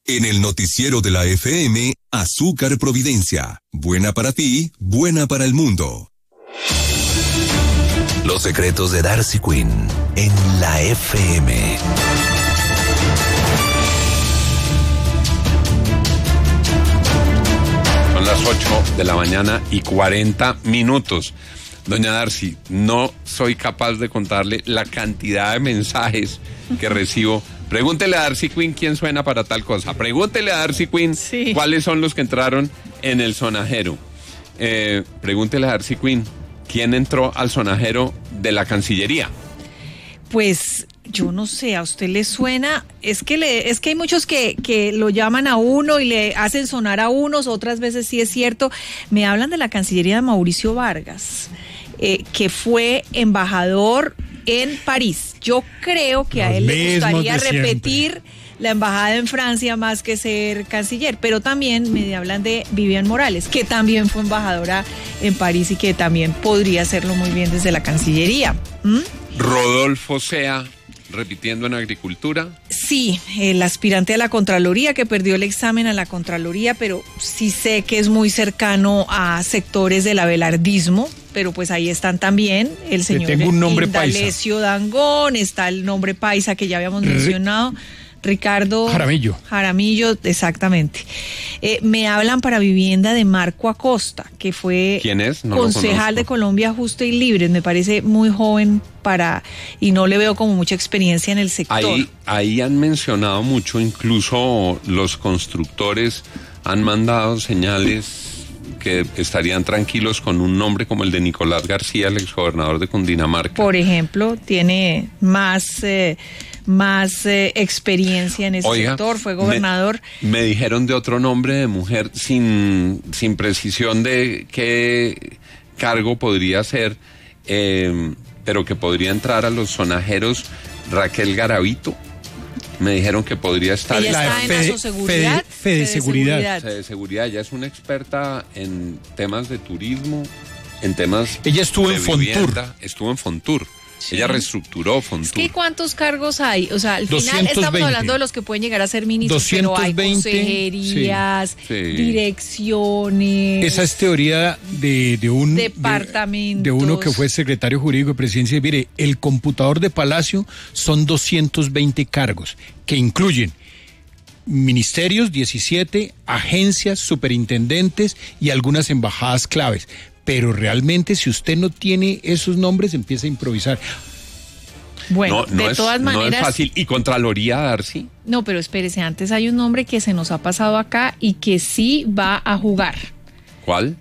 En el noticiero de la FM, Azúcar Providencia. Buena para ti, buena para el mundo. Los secretos de Darcy Quinn en la FM. Son las 8:40 a.m. Doña Darcy, no soy capaz de contarle la cantidad de mensajes que recibo. Pregúntele a Darcy Quinn quién suena para tal cosa. Pregúntele a Darcy Quinn cuáles son los que entraron en el sonajero. Pregúntele a Darcy Quinn quién entró al sonajero de la Cancillería. Pues yo no sé, ¿a usted le suena? Es que hay muchos que lo llaman a uno y le hacen sonar a unos, otras veces sí es cierto. Me hablan de la Cancillería de Mauricio Vargas, que fue embajador en París. Yo creo que a él le gustaría repetir la embajada en Francia más que ser canciller, pero también me hablan de Vivian Morales, que también fue embajadora en París y que también podría hacerlo muy bien desde la Cancillería. Rodolfo Sea, repitiendo en Agricultura. Sí, el aspirante a la Contraloría que perdió el examen a la Contraloría, pero sí sé que es muy cercano a sectores del abelardismo, pero pues ahí están también el señor Indalecio Dangond, está el nombre paisa que ya habíamos mencionado, Ricardo Jaramillo, exactamente. Me hablan para vivienda de Marco Acosta, que fue concejal de Colombia Justa y Libre. Me parece muy joven y no le veo como mucha experiencia en el sector. Ahí han mencionado mucho, incluso los constructores han mandado señales que estarían tranquilos con un nombre como el de Nicolás García, el exgobernador de Cundinamarca. Por ejemplo, tiene más experiencia en ese sector, fue gobernador. Me dijeron de otro nombre de mujer sin precisión de qué cargo podría ser, pero que podría entrar a los sonajeros, Raquel Garavito. Me dijeron que podría estar en Asoseguridad. Fede Seguridad. Ella es una experta en temas de turismo, en temas Ella estuvo de en Fontur. Estuvo en Fontur. Sí. Ella reestructuró Fontur. Es que ¿cuántos cargos hay? O sea, al final estamos hablando de los que pueden llegar a ser ministros, 220, pero hay consejerías, direcciones. Esa es teoría de un departamentos. De uno que fue secretario jurídico de Presidencia. Mire, el computador de Palacio son 220 cargos que incluyen ministerios, 17, agencias, superintendentes y algunas embajadas claves. Pero realmente si usted no tiene esos nombres, empieza a improvisar. Bueno, de todas maneras... No es fácil. ¿Y Contraloría, Darcy? No, pero espérese, antes hay un nombre que se nos ha pasado acá y que sí va a jugar. ¿Cuál?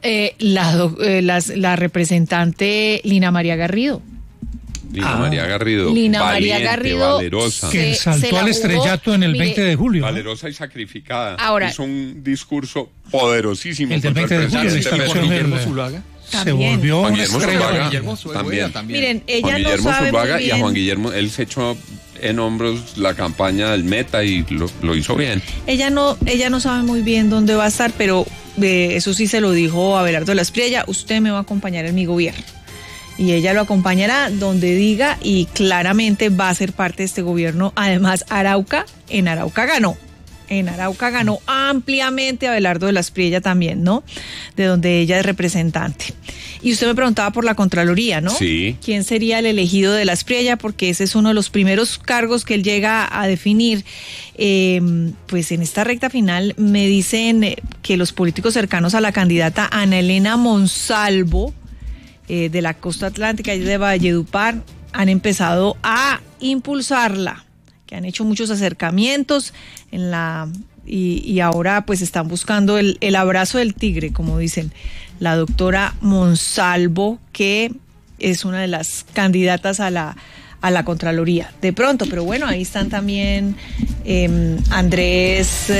La representante Lina María Garrido. María Garrido, valerosa. Que saltó al estrellato en el 20 de julio. Valerosa y sacrificada. Ahora, hizo un discurso poderosísimo. El del 20 de julio. Guillermo Zuluaga. Se volvió Juan una Guillermo estrella. Zuluaga también. Miren, ella Juan Guillermo no sabe Zuluaga muy bien. Y a Juan Guillermo, él se echó en hombros la campaña del Meta y lo hizo bien. Ella no sabe muy bien dónde va a estar, pero eso sí se lo dijo Abelardo de la Espriella: usted me va a acompañar en mi gobierno. Y ella lo acompañará donde diga y claramente va a ser parte de este gobierno. Además, en Arauca ganó ampliamente Abelardo de la Espriella también, ¿no? De donde ella es representante. Y usted me preguntaba por la Contraloría, ¿no? Sí. ¿Quién sería el elegido de la Espriella? Porque ese es uno de los primeros cargos que él llega a definir. Pues en esta recta final me dicen que los políticos cercanos a la candidata Ana Elena Monsalvo, de la costa atlántica y de Valledupar, han empezado a impulsarla, que han hecho muchos acercamientos y ahora pues están buscando el abrazo del tigre, como dicen. La doctora Monsalvo, que es una de las candidatas a la Contraloría, de pronto, pero bueno, ahí están también Andrés...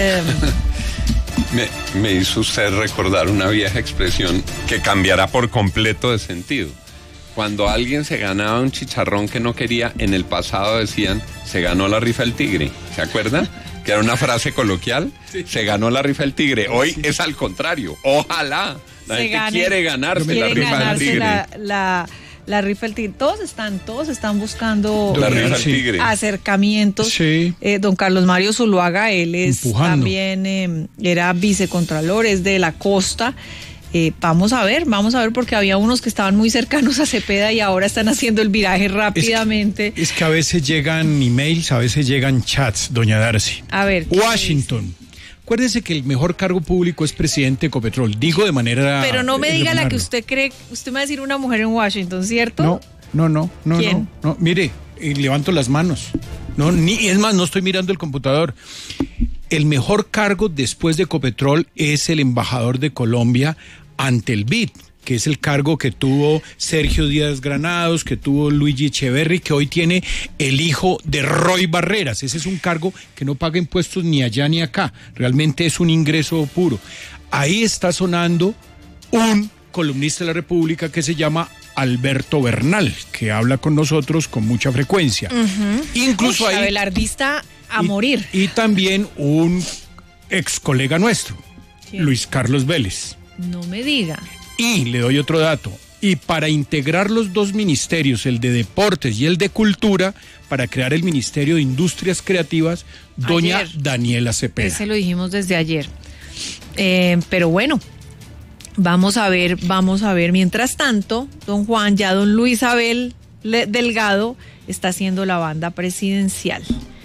Me hizo usted recordar una vieja expresión que cambiará por completo de sentido. Cuando alguien se ganaba un chicharrón que no quería, en el pasado decían, se ganó la rifa el tigre. ¿Se acuerda? Que era una frase coloquial. Sí. Se ganó la rifa el tigre. Hoy es al contrario. Ojalá. La gente quiere ganarse la rifa del tigre. La La rifa del tigre. Todos están buscando La rifa del tigre. acercamientos. Sí. Don Carlos Mario Zuluaga, él es Empujando. también, era vicecontralor, es de la costa. Vamos a ver, porque había unos que estaban muy cercanos a Cepeda y ahora están haciendo el viraje rápidamente. Es que a veces llegan emails, a veces llegan chats, doña Darcy. A ver. ¿qué Washington. Acuérdese que el mejor cargo público es presidente de Ecopetrol. Digo de manera... Pero no me diga la que regular. usted cree. Usted me va a decir una mujer en Washington, ¿cierto? No. ¿Quién? No. Mire, levanto las manos. Es más, no estoy mirando el computador. El mejor cargo después de Ecopetrol es el embajador de Colombia ante el BID, que es el cargo que tuvo Sergio Díaz Granados, que tuvo Luigi Echeverry, que hoy tiene el hijo de Roy Barreras. Ese es un cargo que no paga impuestos ni allá ni acá. Realmente es un ingreso puro. Ahí está sonando un columnista de la República que se llama Alberto Bernal, que habla con nosotros con mucha frecuencia. Incluso ahí... Abelardista a morir. Y también un ex colega nuestro, ¿Quién? Luis Carlos Vélez. No me diga. Y le doy otro dato. Y para integrar los dos ministerios, el de Deportes y el de Cultura, para crear el Ministerio de Industrias Creativas, doña Ayer. Daniela Cepeda. Ese lo dijimos desde ayer. Pero bueno, vamos a ver. Mientras tanto, don Juan, ya don Luis Abel Delgado está haciendo la banda presidencial.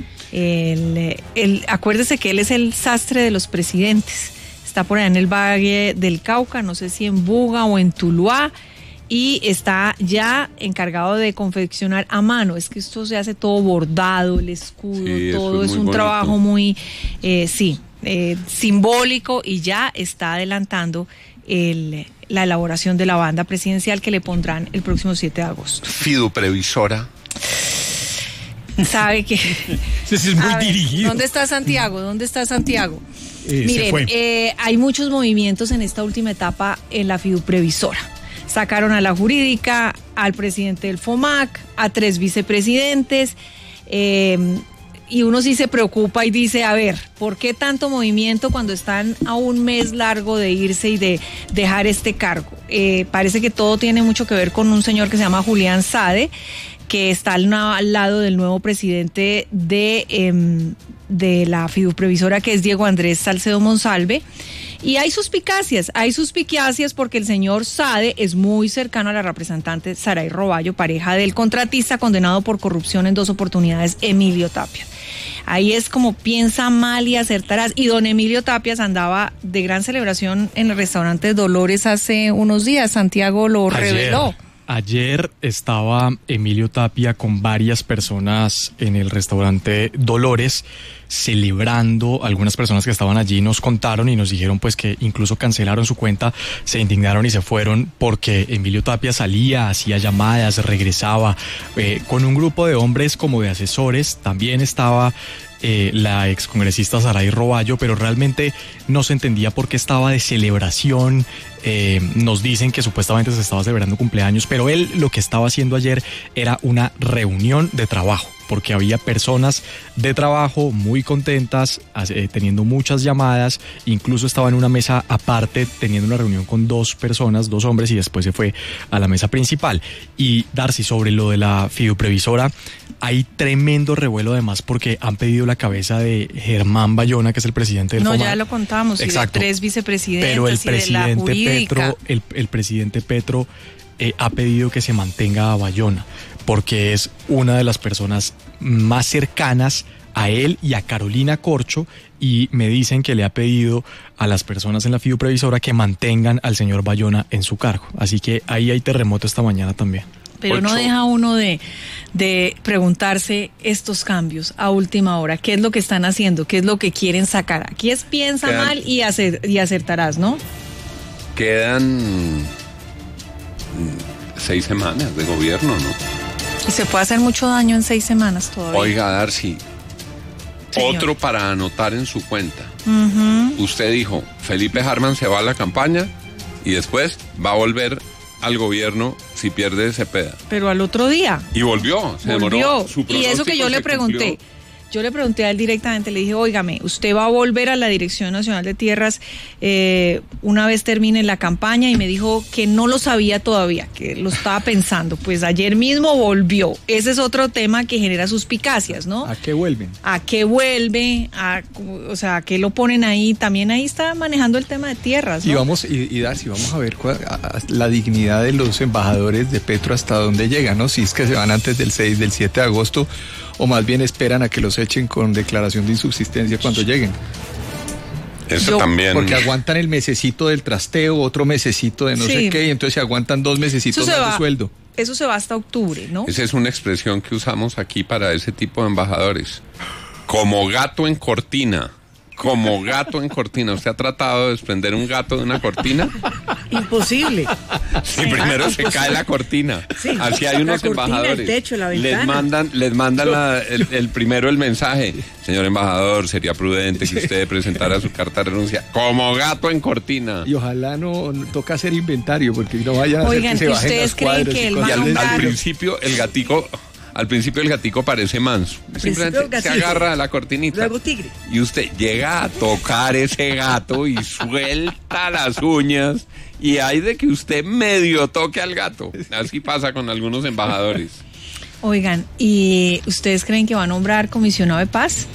Acuérdese que él es el sastre de los presidentes. Está por allá en el Valle del Cauca, no sé si en Buga o en Tuluá, y está ya encargado de confeccionar a mano. Es que esto se hace todo bordado, el escudo, Sí, todo eso es muy un bonito. trabajo muy, simbólico, y ya está adelantando la elaboración de la banda presidencial que le pondrán el próximo 7 de agosto. Fiduprevisora. Sabe que... Ese es muy A ver, dirigido. ¿Dónde está Santiago? Se Miren, fue. hay muchos movimientos en esta última etapa en la fiduprevisora. Sacaron a la jurídica, al presidente del FOMAC, a 3 vicepresidentes, y uno sí se preocupa y dice, a ver, ¿por qué tanto movimiento cuando están a un mes largo de irse y de dejar este cargo? Parece que todo tiene mucho que ver con un señor que se llama Julián Sade, que está al lado del nuevo presidente de la fiduprevisora, que es Diego Andrés Salcedo Monsalve. Y hay suspicacias porque el señor Sade es muy cercano a la representante Saray Roballo, pareja del contratista condenado por corrupción en 2 oportunidades, Emilio Tapias. Ahí es como piensa mal y acertarás. Y don Emilio Tapias andaba de gran celebración en el restaurante Dolores hace unos días. Santiago lo reveló. Ayer estaba Emilio Tapia con varias personas en el restaurante Dolores celebrando. Algunas personas que estaban allí nos contaron y nos dijeron pues que incluso cancelaron su cuenta, se indignaron y se fueron porque Emilio Tapia salía, hacía llamadas, regresaba con un grupo de hombres como de asesores. También estaba la excongresista Saray Roballo, pero realmente no se entendía por qué estaba de celebración. Nos dicen que supuestamente se estaba celebrando cumpleaños, pero él lo que estaba haciendo ayer era una reunión de trabajo, porque había personas de trabajo muy contentas, teniendo muchas llamadas, incluso estaba en una mesa aparte teniendo una reunión con 2 personas, 2 hombres, y después se fue a la mesa principal. Y Darcy, sobre lo de la fiduprevisora, hay tremendo revuelo además porque han pedido la cabeza de Germán Bayona, que es el presidente del FOMAC. Ya lo contamos, Exacto. Y de 3 vicepresidentes, pero el y de la presidente jurídica. Petro, el presidente Petro ha pedido que se mantenga a Bayona, porque es una de las personas más cercanas a él y a Carolina Corcho, y me dicen que le ha pedido a las personas en la fiduprevisora que mantengan al señor Bayona en su cargo. Así que ahí hay terremoto esta mañana también. Pero no deja uno de preguntarse estos cambios a última hora. ¿Qué es lo que están haciendo? ¿Qué es lo que quieren sacar? Aquí es piensa mal y acertarás, ¿no? Quedan 6 semanas de gobierno, ¿no? Y se puede hacer mucho daño en 6 semanas todavía. Oiga, Darcy, Señor. otro para anotar en su cuenta. Usted dijo, Felipe Harman se va a la campaña y después va a volver al gobierno si pierde Cepeda. Pero al otro día. Y volvió, se demoró. Su Y eso que yo pronóstico le se pregunté. cumplió. Yo le pregunté a él directamente, le dije, óigame, ¿usted va a volver a la Dirección Nacional de Tierras una vez termine la campaña? Y me dijo que no lo sabía todavía, que lo estaba pensando. Pues ayer mismo volvió. Ese es otro tema que genera suspicacias, ¿no? ¿A qué vuelven? ¿A qué vuelve? O sea, ¿a qué lo ponen ahí? También ahí está manejando el tema de tierras, ¿no? Y Darcy, vamos a ver la dignidad de los embajadores de Petro hasta dónde llegan, ¿no? Si es que se van antes del 7 de agosto, o más bien esperan a que los echen con declaración de insubsistencia cuando lleguen. Eso también. Porque aguantan el mesecito del trasteo, otro mesecito de no sé qué, y entonces se aguantan 2 mesecitos más de sueldo. Eso se va hasta octubre, ¿no? Esa es una expresión que usamos aquí para ese tipo de embajadores. Como gato en cortina. Como gato en cortina. ¿Usted ha tratado de desprender un gato de una cortina? Imposible. Sí, primero se cae la cortina. Sí, así hay unos cortina, embajadores. el techo, la ventana. Les mandan el primero el mensaje. Señor embajador, sería prudente que usted presentara su carta de renuncia. Como gato en cortina. Y ojalá no toca hacer inventario, porque no vayan a hacer que se bajen las cuadras. Y al principio el gatico... Al principio el gatico parece manso. Simplemente se agarra a la cortinita. Luego tigre. Y usted llega a tocar ese gato y suelta las uñas. Y hay de que usted medio toque al gato. Así pasa con algunos embajadores. Oigan, ¿y ustedes creen que va a nombrar comisionado de paz?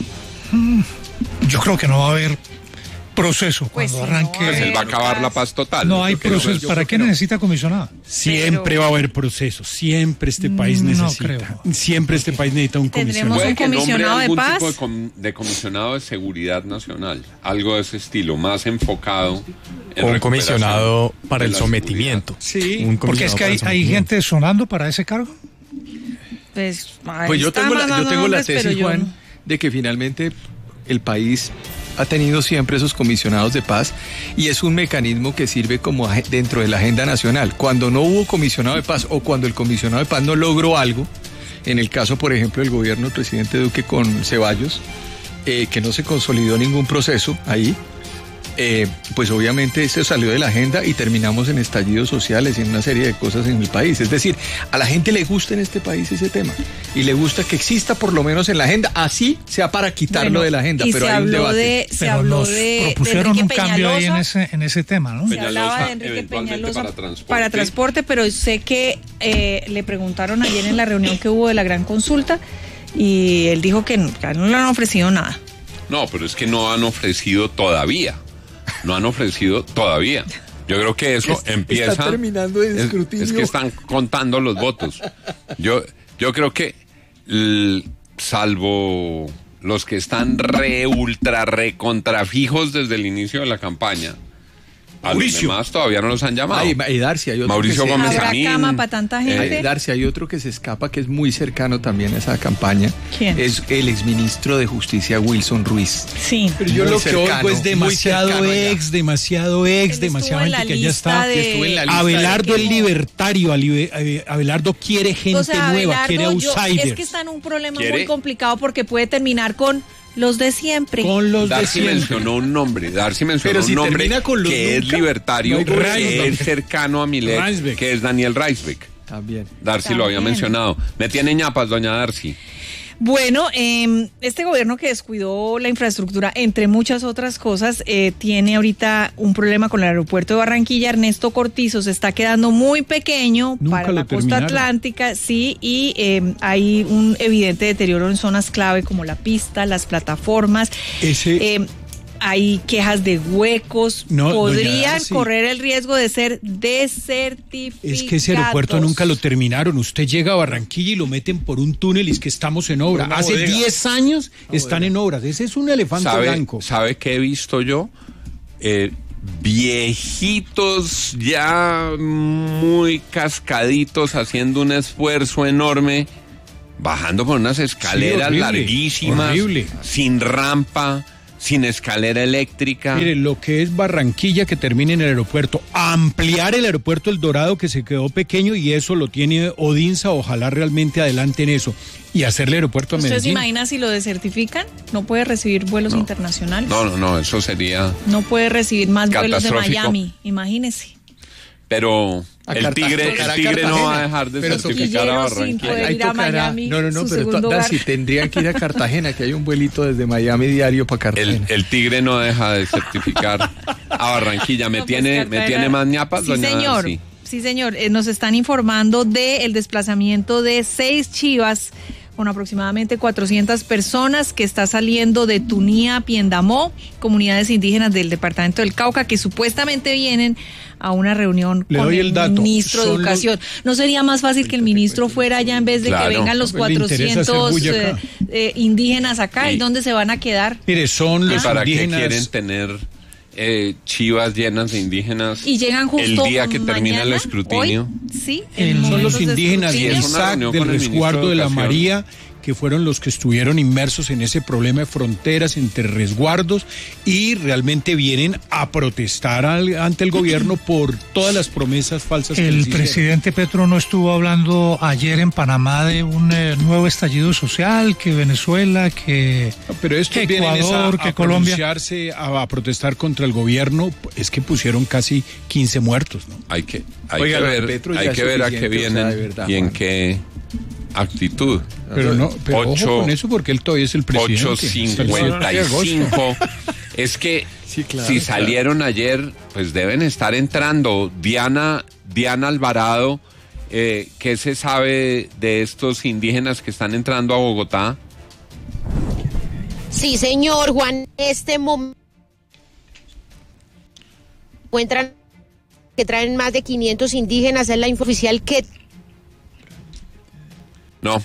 Yo creo que no va a haber proceso cuando arranque. Pues él va a acabar la paz total. No hay proceso. ¿Para qué necesita comisionado? Siempre va a haber proceso. Siempre este país necesita. Siempre este país necesita un comisionado. ¿Tendremos un comisionado de paz? Tipo de comisionado de seguridad nacional. Algo de ese estilo, más enfocado en un comisionado para el sometimiento. Sí, porque es que hay gente sonando para ese cargo. Pues yo tengo la tesis, Juan, de que finalmente el país ha tenido siempre esos comisionados de paz y es un mecanismo que sirve como dentro de la agenda nacional. Cuando no hubo comisionado de paz o cuando el comisionado de paz no logró algo, en el caso, por ejemplo, del gobierno del presidente Duque con Ceballos, que no se consolidó ningún proceso ahí, pues obviamente se salió de la agenda y terminamos en estallidos sociales y en una serie de cosas en el país. Es decir, a la gente le gusta en este país ese tema y le gusta que exista por lo menos en la agenda, así sea para quitarlo de la agenda, pero hay un debate. Se habló de propusieron Enrique un cambio ahí Peñalosa. en ese tema, ¿no? Se hablaba de Enrique Peñalosa para transporte, pero sé que le preguntaron ayer en la reunión que hubo de la gran consulta y él dijo que no le han ofrecido nada. No, pero es que no han ofrecido todavía. No han ofrecido todavía. Yo creo que eso empieza... Está terminando el escrutinio. Es que están contando los votos. Yo creo que, salvo los que están ultra contrafijos desde el inicio de la campaña, a los demás todavía no los han llamado. Darcy, hay otro Mauricio Gómez ¿Habrá Samín. cama para tanta gente? Darcy, hay otro que se escapa que es muy cercano también a esa campaña. ¿Quién? Es el exministro de Justicia, Wilson Ruiz. Sí. Pero yo Muy lo que cercano, oigo es demasiado muy cercano ex, demasiado gente que ya está. Estuvo en la lista Abelardo es libertario, Abelardo quiere gente nueva, quiere outsiders. Es que está en un problema muy complicado porque puede terminar con los de siempre. Con los de Darcy siempre. mencionó un nombre. Darcy mencionó Pero si un nombre termina con los que nunca, es libertario, no hay que es cercano a Milei, Reisbeck. que es Daniel Reisbeck. También. Darcy lo había mencionado. Me tiene ñapas, doña Darcy. Bueno, este gobierno que descuidó la infraestructura, entre muchas otras cosas, tiene ahorita un problema con el aeropuerto de Barranquilla. Ernesto Cortizo se está quedando muy pequeño para la costa atlántica, sí, y hay un evidente deterioro en zonas clave como la pista, las plataformas. Hay quejas de huecos, podrían correr el riesgo de ser desertificados. Es que ese aeropuerto nunca lo terminaron. Usted llega a Barranquilla y lo meten por un túnel y es que estamos en obra. Hace 10 años están en obras. Ese es un elefante blanco. ¿Sabe qué he visto yo? Viejitos ya muy cascaditos haciendo un esfuerzo enorme, bajando por unas escaleras larguísimas, sin rampa, sin escalera eléctrica. Mire, lo que es Barranquilla que termine en el aeropuerto, ampliar el aeropuerto El Dorado que se quedó pequeño y eso lo tiene Odinsa, ojalá realmente adelante en eso. Y hacer el aeropuerto a Medellín. ¿Usted se imagina si lo desertifican? ¿No puede recibir vuelos internacionales? No, eso sería... No puede recibir más vuelos de Miami, imagínese. Pero El tigre no va a dejar de certificar a Barranquilla. No, pero Darcy, tendrían que ir a Cartagena, que hay un vuelito desde Miami diario para Cartagena. El tigre no deja de certificar a Barranquilla. ¿Me tiene más ñapas, doña Darcy? Sí, señor. Nos están informando del desplazamiento de 6 chivas con aproximadamente 400 personas que está saliendo de Tunía, Piendamó, comunidades indígenas del departamento del Cauca, que supuestamente vienen a una reunión con el ministro de Educación. ¿No sería más fácil que el ministro fuera allá en vez de que vengan los 400 indígenas acá? ¿Y dónde se van a quedar? Mire, son los ¿Para indígenas... qué quieren tener chivas llenas de indígenas y llegan justo el día que termina el escrutinio? Hoy, sí, son los indígenas del SAC, del resguardo de la María, que fueron los que estuvieron inmersos en ese problema de fronteras entre resguardos y realmente vienen a protestar ante el gobierno por todas las promesas falsas que el presidente Petro no estuvo hablando ayer en Panamá de un nuevo estallido social, que Venezuela, que pero esto que Ecuador, que Colombia, a protestar contra el gobierno. Es que pusieron casi 15 muertos, ¿no? Hay que ver a qué vienen y en qué actitud. Pero ojo con eso, porque él todavía es el presidente. 8:55. Es que si salieron ayer, pues deben estar entrando. Diana Alvarado, ¿qué se sabe de estos indígenas que están entrando a Bogotá? Sí, señor Juan, este momento encuentran que traen más de 500 indígenas, es la info oficial que... No,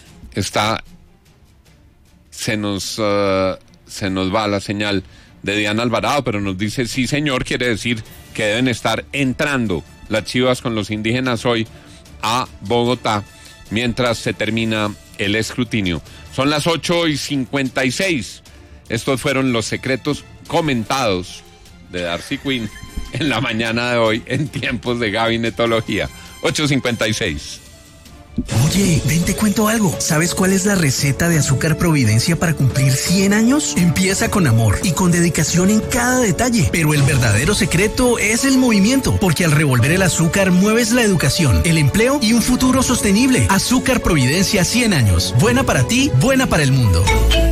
se nos va la señal de Diana Alvarado, pero nos dice sí, señor, quiere decir que deben estar entrando las chivas con los indígenas hoy a Bogotá mientras se termina el escrutinio. Son las 8:56. Estos fueron los secretos comentados de Darcy Quinn en la mañana de hoy en tiempos de gabinetología. 8:56. Oye, ven, te cuento algo. ¿Sabes cuál es la receta de Azúcar Providencia para cumplir 100 años? Empieza con amor y con dedicación en cada detalle. Pero el verdadero secreto es el movimiento, porque al revolver el azúcar mueves la educación, el empleo y un futuro sostenible. Azúcar Providencia 100 años. Buena para ti, buena para el mundo.